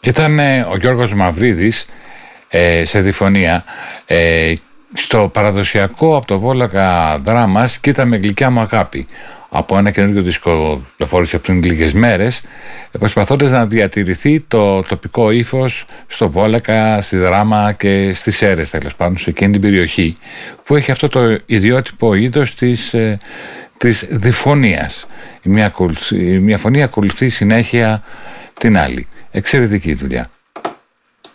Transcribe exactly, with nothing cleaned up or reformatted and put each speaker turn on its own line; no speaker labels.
Ήταν ε, ο Γιώργος Μαυρίδης ε, σε διφωνία ε, στο παραδοσιακό από το Βόλακα δράμας «Κοίτα με γλυκιά μου αγάπη», από ένα καινούργιο δίσκο κυκλοφόρησε πριν λίγες μέρες, προσπαθώντας να διατηρηθεί το τοπικό ύφος στο Βόλακα, στη Δράμα και στις Σέρρες, τέλος πάντων, σε εκείνη την περιοχή που έχει αυτό το ιδιότυπο είδος της, ε, της διφωνίας. Η μια, η μια φωνή ακολουθεί συνέχεια την άλλη. Εξαιρετική δουλειά.